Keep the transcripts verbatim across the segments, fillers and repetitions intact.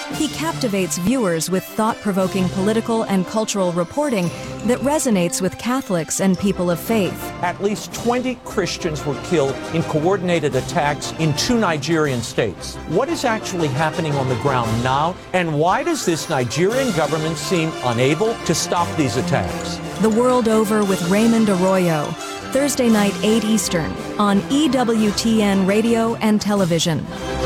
He captivates viewers with thought-provoking political and cultural reporting that resonates with Catholics and people of faith. At least twenty Christians were killed in coordinated attacks in two Nigerian states. What is actually happening on the ground now, and why does this Nigerian government seem unable to stop these attacks? The World Over with Raymond Arroyo, Thursday night, eight Eastern, on E W T N Radio and Television.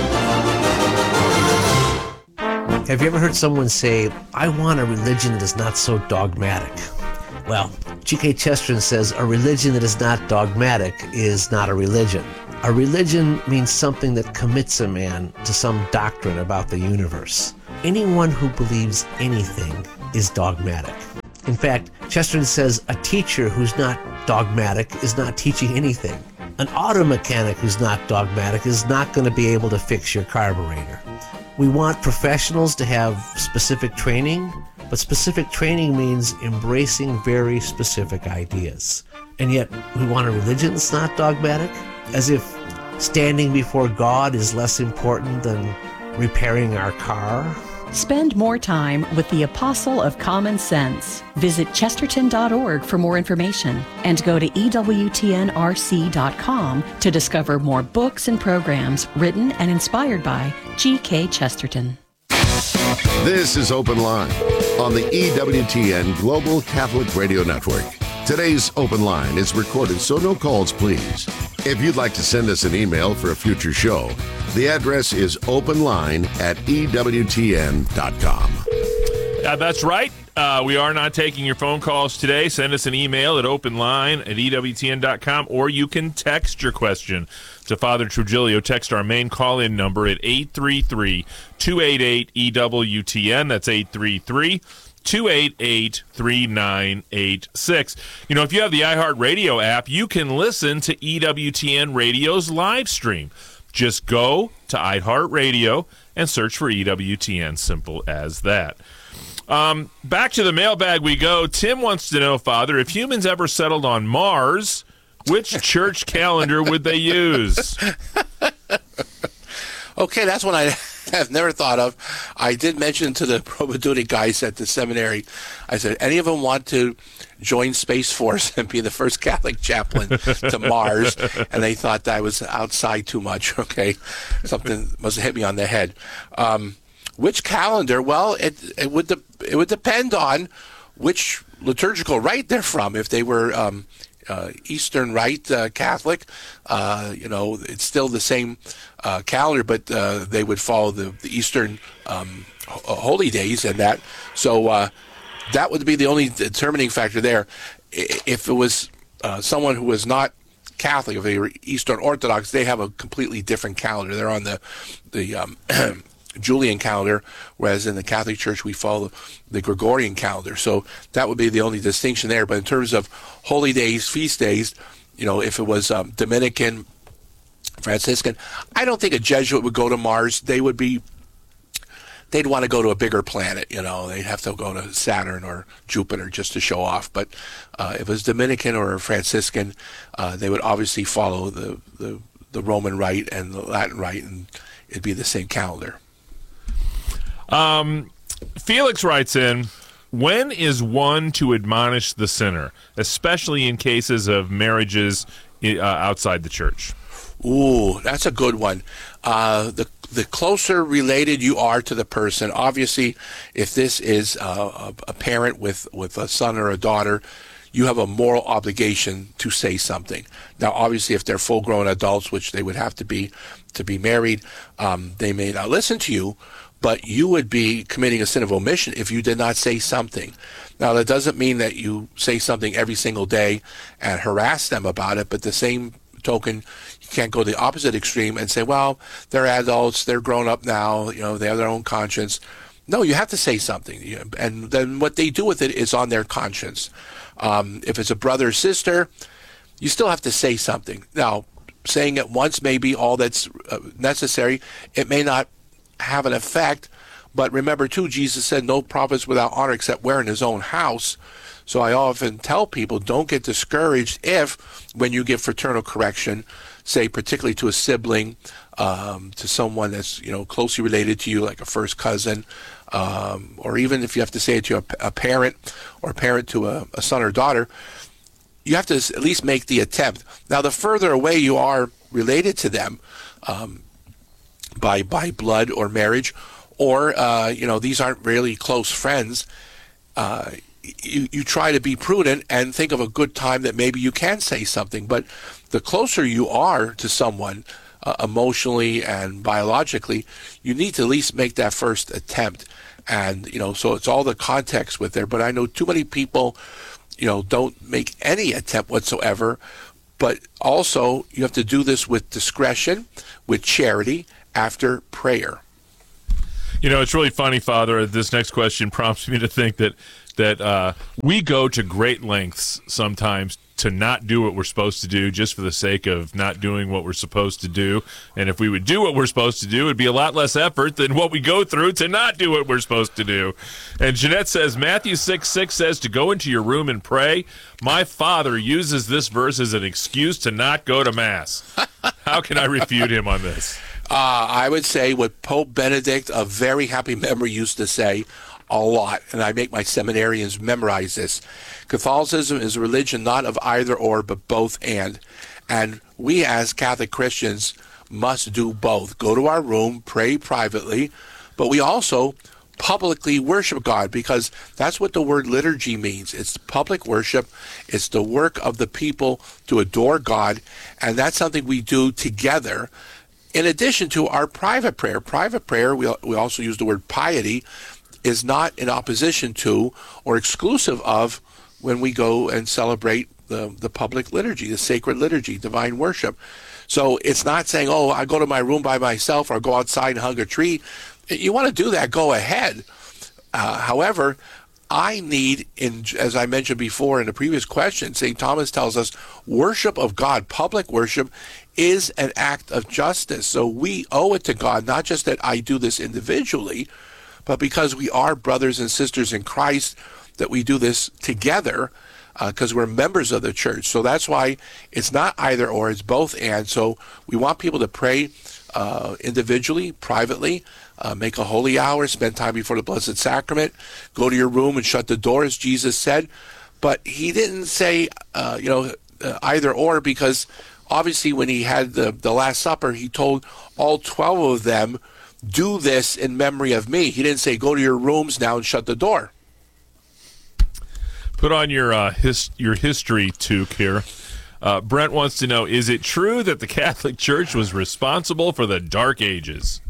Have you ever heard someone say, I want a religion that is not so dogmatic? Well, G K Chesterton says a religion that is not dogmatic is not a religion. A religion means something that commits a man to some doctrine about the universe. Anyone who believes anything is dogmatic. In fact, Chesterton says a teacher who's not dogmatic is not teaching anything. An auto mechanic who's not dogmatic is not going to be able to fix your carburetor. We want professionals to have specific training, but specific training means embracing very specific ideas. And yet, we want a religion that's not dogmatic, as if standing before God is less important than repairing our car. Spend more time with the Apostle of Common Sense. Visit chesterton dot org for more information and go to E W T N R C dot com to discover more books and programs written and inspired by G K Chesterton. This is Open Line on the E W T N Global Catholic Radio Network. Today's Open Line is recorded, so no calls, please. If you'd like to send us an email for a future show, the address is openline at E W T N dot com. Uh, that's right. Uh, we are not taking your phone calls today. Send us an email at openline at E W T N dot com, or you can text your question to Father Trujillo. Text our main call-in number at eight three three, two eight eight, E W T N. That's eight three three, two eight eight, three nine eight six. You know, if you have the iHeartRadio app, you can listen to E W T N Radio's live stream. Just go to iHeartRadio and search for E W T N. Simple as that. Um, back to the mailbag we go. Tim wants to know, Father, if humans ever settled on Mars, which church calendar would they use? Okay, that's one I have never thought of. I did mention to the Probaduty guys at the seminary, I said, any of them want to join Space Force and be the first Catholic chaplain to Mars? And they thought that I was outside too much. Okay, something must have hit me on the head. Um, which calendar? Well, it it would de- it would depend on which liturgical rite they're from. If they were um, uh, Eastern Rite uh, Catholic, uh, you know, it's still the same uh, calendar, but uh, they would follow the, the Eastern um, ho- holy days and that. So uh, that would be the only determining factor there. If it was uh, someone who was not Catholic, if they were Eastern Orthodox, they have a completely different calendar. They're on the the um, Julian calendar, whereas in the Catholic Church we follow the Gregorian calendar. So that would be the only distinction there. But in terms of holy days, feast days, you know, if it was um, Dominican, Franciscan, I don't think a Jesuit would go to Mars. They would be, they'd want to go to a bigger planet, you know. They'd have to go to Saturn or Jupiter just to show off. But uh, if it was Dominican or Franciscan, uh, they would obviously follow the, the, the Roman Rite and the Latin Rite, and it'd be the same calendar. Um, Felix writes in, when is one to admonish the sinner, especially in cases of marriages uh, outside the church? Ooh, that's a good one. Uh, the the closer related you are to the person, obviously, if this is uh, a, a parent with, with a son or a daughter, you have a moral obligation to say something. Now, obviously, if they're full-grown adults, which they would have to be to be married, um, they may not listen to you, but you would be committing a sin of omission if you did not say something. Now, that doesn't mean that you say something every single day and harass them about it, but the same token, you can't go the opposite extreme and say, well, they're adults, they're grown up now, you know, they have their own conscience. No, you have to say something, and then what they do with it is on their conscience. Um, if it's a brother or sister, you still have to say something. Now, saying it once may be all that's uh, necessary. It may not have an effect, but remember too, Jesus said no prophet without honor except where in his own house. So I often tell people, don't get discouraged if when you give fraternal correction, say particularly to a sibling, um, to someone that's, you know, closely related to you, like a first cousin, um, or even if you have to say it to a, a parent or a parent to a, a son or daughter, you have to at least make the attempt. Now, the further away you are related to them um, by by blood or marriage, or, uh, you know, these aren't really close friends, uh, you, you try to be prudent and think of a good time that maybe you can say something. But the closer you are to someone uh, emotionally and biologically, you need to at least make that first attempt. And, you know, so it's all the context with there. But I know too many people, you know, don't make any attempt whatsoever. But also, you have to do this with discretion, with charity, after prayer. You know, it's really funny, Father. This next question prompts me to think that that uh, we go to great lengths sometimes to not do what we're supposed to do just for the sake of not doing what we're supposed to do. And if we would do what we're supposed to do, it'd be a lot less effort than what we go through to not do what we're supposed to do. And Jeanette says, Matthew six six says to go into your room and pray. My father uses this verse as an excuse to not go to Mass. How can I refute him on this? Uh, I would say what Pope Benedict, a very happy memory, used to say a lot, and I make my seminarians memorize this. Catholicism is a religion not of either or, but both and. And we as Catholic Christians must do both. Go to our room, pray privately, but we also publicly worship God, because that's what the word liturgy means. It's public worship. It's the work of the people to adore God, and that's something we do together. In addition to our private prayer, private prayer, we we also use the word piety, is not in opposition to or exclusive of when we go and celebrate the, the public liturgy, the sacred liturgy, divine worship. So it's not saying, oh, I go to my room by myself or go outside and hug a tree. You want to do that, go ahead. Uh, however, I need, in, as I mentioned before in the previous question, Saint Thomas tells us worship of God, public worship, is an act of justice. So we owe it to God, not just that I do this individually, but because we are brothers and sisters in Christ, that we do this together, because uh, we're members of the church. So that's why it's not either or, it's both and. So we want people to pray uh, individually, privately, uh, make a holy hour, spend time before the Blessed Sacrament, go to your room and shut the door, as Jesus said. But he didn't say, uh, you know, uh, either or, because obviously when he had the, the Last Supper, he told all twelve of them, do this in memory of me. He didn't say, go to your rooms now and shut the door. Put on your uh, his, your history toque here. Uh, Brent wants to know, is it true that the Catholic Church was responsible for the Dark Ages?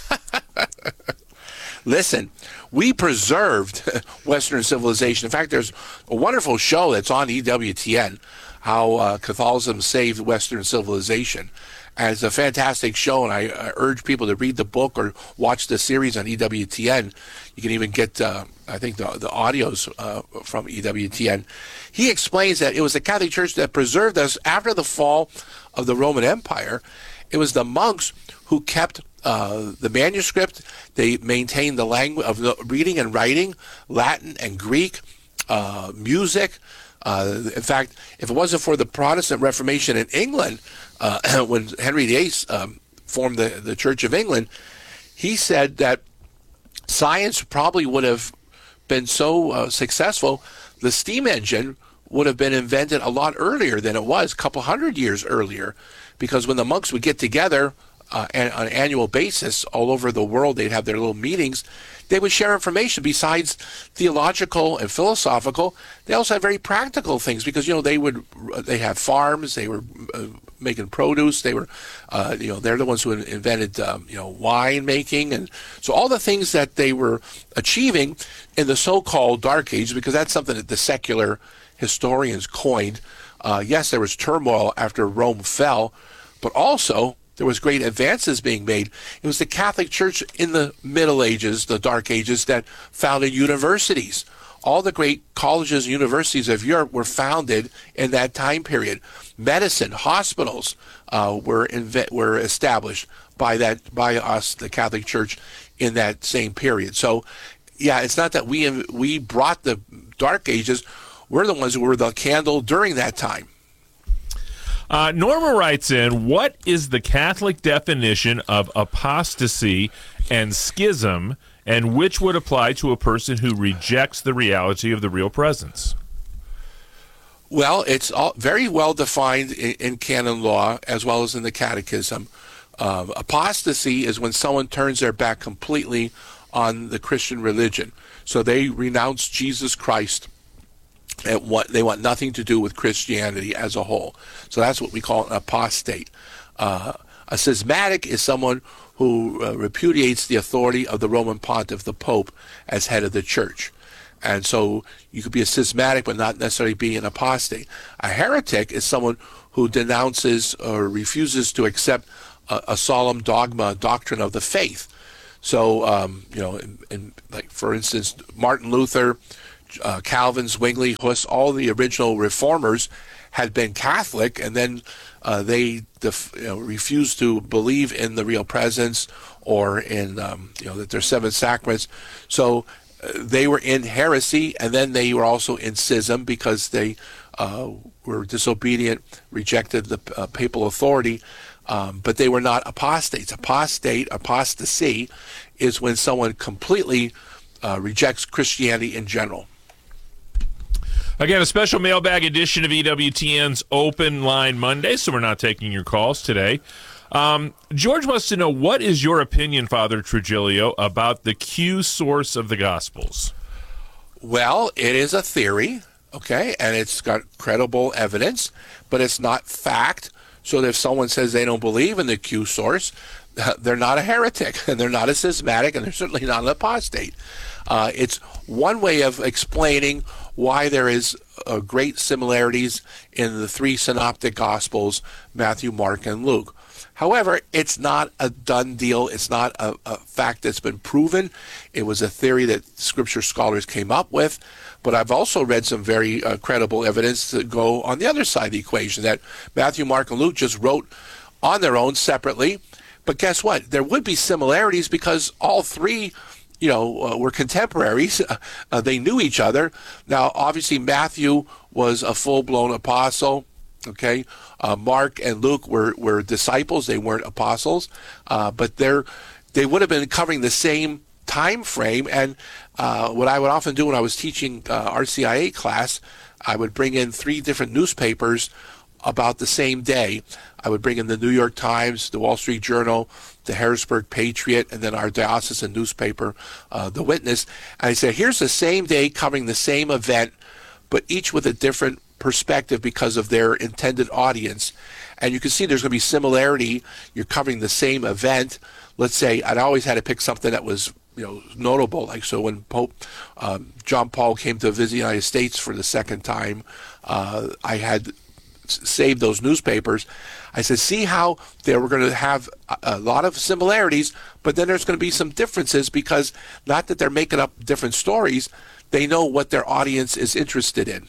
Listen, we preserved Western civilization. In fact, there's a wonderful show that's on E W T N, how uh, Catholicism saved Western civilization. And it's a fantastic show, and I, I urge people to read the book or watch the series on E W T N. You can even get, uh, I think, the, the audios uh, from E W T N. He explains that it was the Catholic Church that preserved us after the fall of the Roman Empire. It was the monks who kept uh, the manuscript. They maintained the language of the reading and writing, Latin and Greek, uh, music. Uh, in fact, if it wasn't for the Protestant Reformation in England, uh, when Henry the Eighth um, formed the, the Church of England, he said that science probably would have been so uh, successful, the steam engine would have been invented a lot earlier than it was, a couple hundred years earlier, because when the monks would get together uh, on an annual basis all over the world, they'd have their little meetings, they would share information besides theological and philosophical. They also had very practical things, because, you know, they would, they had farms, they were uh, making produce, they were, uh, you know, they're the ones who invented, um, you know, wine making. And so all the things that they were achieving in the so-called Dark Ages, because that's something that the secular historians coined. Uh, yes, there was turmoil after Rome fell, but also there was great advances being made. It was the Catholic Church in the Middle Ages, the Dark Ages, that founded universities. All the great colleges and universities of Europe were founded in that time period. Medicine, hospitals uh, were inve- were established by that by us, the Catholic Church, in that same period. So, yeah, it's not that we we brought the Dark Ages. We're the ones who were the candle during that time. Uh, Norma writes in, what is the Catholic definition of apostasy and schism, and which would apply to a person who rejects the reality of the real presence? Well, it's all very well defined in, in canon law as well as in the catechism. Um, apostasy is when someone turns their back completely on the Christian religion. So they renounce Jesus Christ and what they want nothing to do with Christianity as a whole. So that's what we call an apostate. Uh, a schismatic is someone who uh, repudiates the authority of the Roman Pontiff, the Pope, as head of the church. And so you could be a schismatic but not necessarily be an apostate. A heretic is someone who denounces or refuses to accept a, a solemn dogma, doctrine of the faith. So, um, you know, in, in, like for instance, Martin Luther, uh, Calvin, Zwingli, Hus, all the original reformers had been Catholic, and then uh, they def- you know, refused to believe in the real presence or in, um, you know, that there's seven sacraments. So uh, they were in heresy, and then they were also in schism because they uh, were disobedient, rejected the uh, papal authority. Um, but they were not apostates. Apostate, apostasy, is when someone completely uh, rejects Christianity in general. Again, a special mailbag edition of E W T N's Open Line Monday, so we're not taking your calls today. Um, George wants to know, what is your opinion, Father Trujillo, about the Q source of the Gospels? Well, it is a theory, okay, and it's got credible evidence, but it's not fact. So that if someone says they don't believe in the Q source, they're not a heretic, and they're not a schismatic, and they're certainly not an apostate. Uh, it's one way of explaining why there is uh, great similarities in the three synoptic Gospels, Matthew, Mark, and Luke. However, it's not a done deal. It's not a, a fact that's been proven. It was a theory that Scripture scholars came up with. But I've also read some very uh, credible evidence to go on the other side of the equation, that Matthew, Mark, and Luke just wrote on their own separately. But guess what? There would be similarities because all three, you know, uh, were contemporaries. Uh, they knew each other. Now, obviously, Matthew was a full-blown apostle. Okay, uh, Mark and Luke were, were disciples. They weren't apostles, uh, but they're they would have been covering the same time frame. And uh, what I would often do when I was teaching uh, R C I A class, I would bring in three different newspapers about the same day. I would bring in the New York Times, the Wall Street Journal, the Harrisburg Patriot, and then our diocesan newspaper, uh, The Witness. And I said, here's the same day covering the same event, but each with a different perspective because of their intended audience. And you can see there's going to be similarity. You're covering the same event. Let's say, I'd always had to pick something that was, you know, notable. Like, so when Pope um, John Paul came to visit the United States for the second time, uh, I had saved those newspapers. I said, see how they were going to have a, a lot of similarities, but then there's going to be some differences, because not that they're making up different stories, they know what their audience is interested in.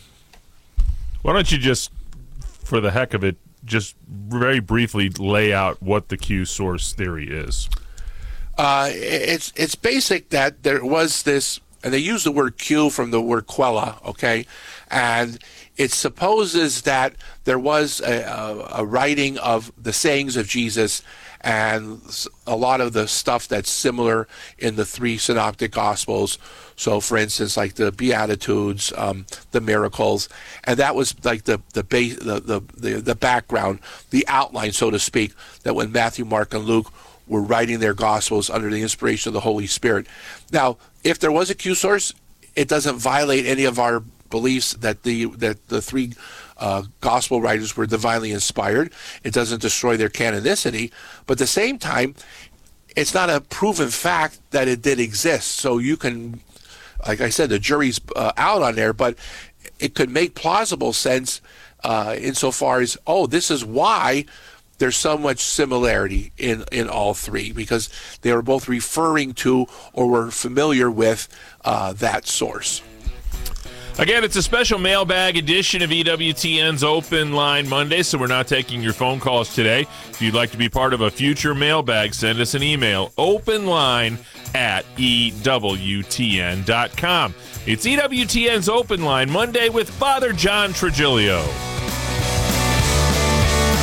Why don't you just, for the heck of it, just very briefly lay out what the Q source theory is? Uh, it's it's basic that there was this, and they use the word Q from the word quella, okay? And it supposes that there was a, a, a writing of the sayings of Jesus and a lot of the stuff that's similar in the three synoptic Gospels. So, for instance, like the Beatitudes, um, the miracles, and that was like the the, base, the the the the background, the outline, so to speak, that when Matthew, Mark, and Luke were writing their Gospels under the inspiration of the Holy Spirit. Now, if there was a Q source, it doesn't violate any of our beliefs that the that the three uh, Gospel writers were divinely inspired. It doesn't destroy their canonicity, but at the same time, it's not a proven fact that it did exist. So you can, like I said, the jury's uh, out on there, but it could make plausible sense uh, insofar as, oh, this is why there's so much similarity in, in all three, because they were both referring to or were familiar with uh, that source. Again, it's a special mailbag edition of E W T N's Open Line Monday, so we're not taking your phone calls today. If you'd like to be part of a future mailbag, send us an email, openline at E W T N dot com. It's E W T N's Open Line Monday with Father John Trujillo.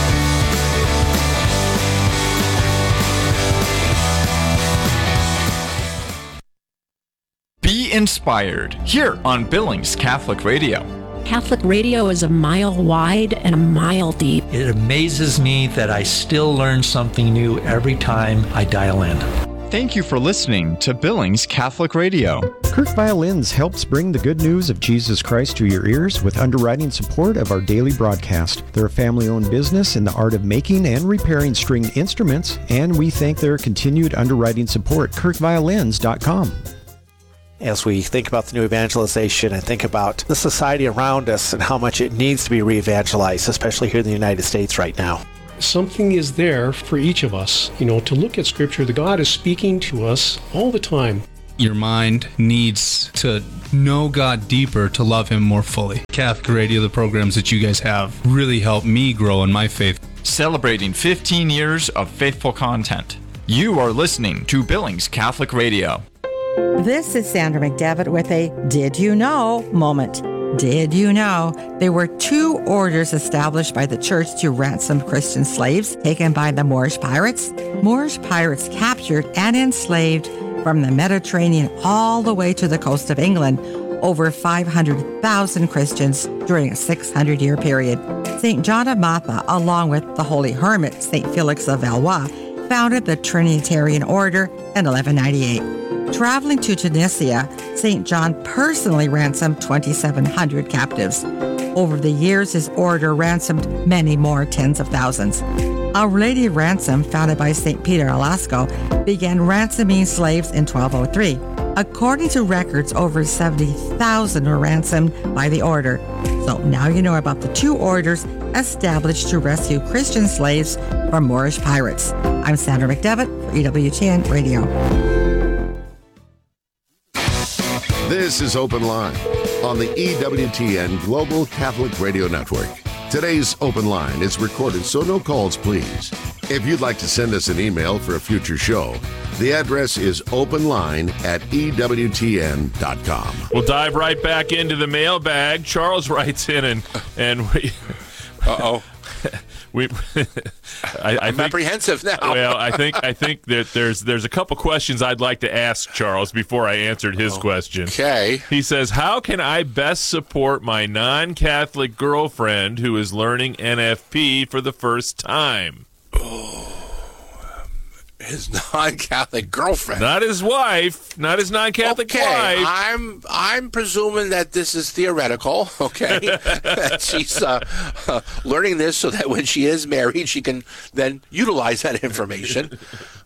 inspired here on Billings Catholic Radio. Catholic radio is a mile wide and a mile deep. It amazes me that I still learn something new every time I dial in. Thank you for listening to Billings Catholic Radio. Kirk Violins helps bring the good news of Jesus Christ to your ears with underwriting support of our daily broadcast. They're a family-owned business in the art of making and repairing stringed instruments, and we thank their continued underwriting support. kirk violins dot com. As we think about the new evangelization and think about the society around us and how much it needs to be re-evangelized, especially here in the United States right now. Something is there for each of us, you know, to look at Scripture. The God is speaking to us all the time. Your mind needs to know God deeper to love Him more fully. Catholic Radio, the programs that you guys have, really helped me grow in my faith. Celebrating fifteen years of faithful content. You are listening to Billings Catholic Radio. This is Sandra McDevitt with a Did You Know moment. Did you know there were two orders established by the church to ransom Christian slaves taken by the Moorish pirates? Moorish pirates captured and enslaved from the Mediterranean all the way to the coast of England over five hundred thousand Christians during a six hundred year period. Saint John of Matha, along with the holy hermit Saint Felix of Valois, founded the Trinitarian Order in eleven ninety-eight. Traveling to Tunisia, Saint John personally ransomed twenty-seven hundred captives. Over the years, his order ransomed many more tens of thousands. Our Lady of Ransom, founded by Saint Peter Alasco, began ransoming slaves in twelve oh three. According to records, over seventy thousand were ransomed by the order. So now you know about the two orders established to rescue Christian slaves from Moorish pirates. I'm Sandra McDevitt for E W T N Radio. This is Open Line on the E W T N Global Catholic Radio Network. Today's Open Line is recorded, so no calls, please. If you'd like to send us an email for a future show, the address is openline at E W T N dot com. We'll dive right back into the mailbag. Charles writes in and and we. Uh-oh. We, I, I I'm think, apprehensive now. Well, I think I think that there's there's a couple questions I'd like to ask Charles before I answered his oh, question. Okay. He says, how can I best support my non-Catholic girlfriend who is learning N F P for the first time? Oh, his non-Catholic girlfriend. Not his wife. Not his non-Catholic okay, wife. I'm I'm presuming that this is theoretical. Okay, that she's uh, uh, learning this so that when she is married, she can then utilize that information.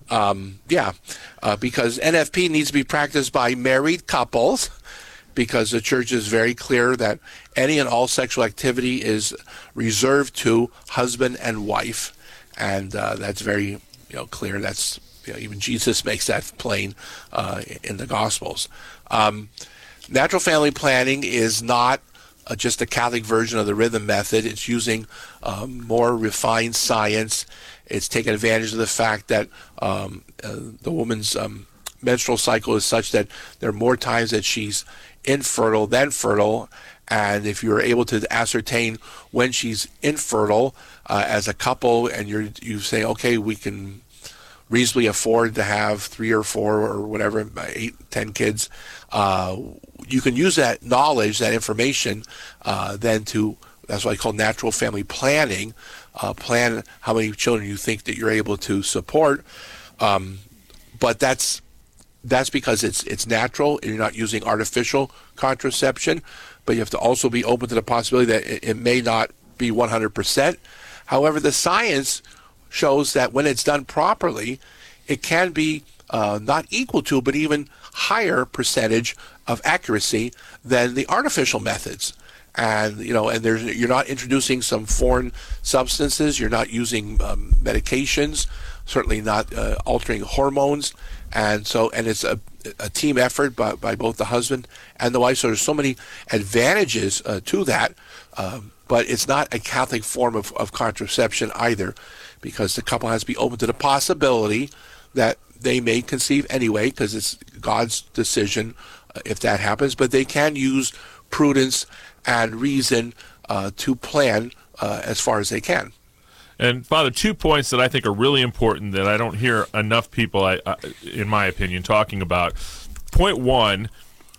Um, yeah, uh, because N F P needs to be practiced by married couples, because the church is very clear that any and all sexual activity is reserved to husband and wife, and uh, that's very you know clear. That's you know, even Jesus makes that plain uh, in the Gospels. Um, natural family planning is not uh, just a Catholic version of the rhythm method. It's using um, more refined science. It's taking advantage of the fact that um, uh, the woman's um, menstrual cycle is such that there are more times that she's infertile than fertile. And if you're able to ascertain when she's infertile uh, as a couple, and you're you say, okay, we can reasonably afford to have three or four or whatever, eight, ten kids, uh, you can use that knowledge, that information, uh, then to, that's what I call natural family planning, uh, plan how many children you think that you're able to support. Um, but that's that's because it's it's natural, and you're not using artificial contraception. But you have to also be open to the possibility that it, it may not be one hundred percent. However, the science shows that when it's done properly, it can be uh, not equal to, but even higher percentage of accuracy than the artificial methods. And you know, and there's you're not introducing some foreign substances. You're not using um, medications. Certainly not uh, altering hormones. And so, and it's a, a team effort by, by both the husband and the wife. So there's so many advantages uh, to that. Um, but it's not a Catholic form of, of contraception either, because the couple has to be open to the possibility that they may conceive anyway, because it's God's decision uh, if that happens. But they can use prudence and reason uh, to plan uh, as far as they can. And Father, two points that I think are really important that I don't hear enough people, I, I, in my opinion, talking about. Point one,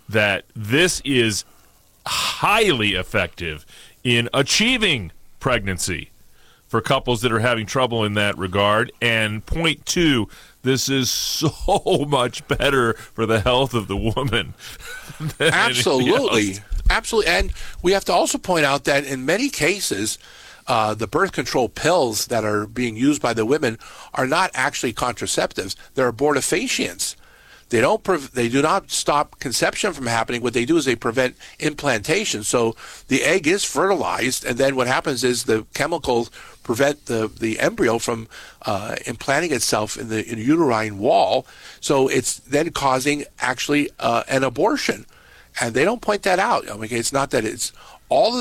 that this is highly effective in achieving pregnancy for couples that are having trouble in that regard. And point two, this is so much better for the health of the woman. Absolutely. Absolutely. And we have to also point out that in many cases, uh, the birth control pills that are being used by the women are not actually contraceptives. They're abortifacients. They don't. Pre- they do not stop conception from happening. What they do is they prevent implantation. So the egg is fertilized, and then what happens is the chemicals prevent the, the embryo from uh, implanting itself in the, in the uterine wall. So it's then causing actually uh, an abortion, and they don't point that out. I mean, it's not that it's all of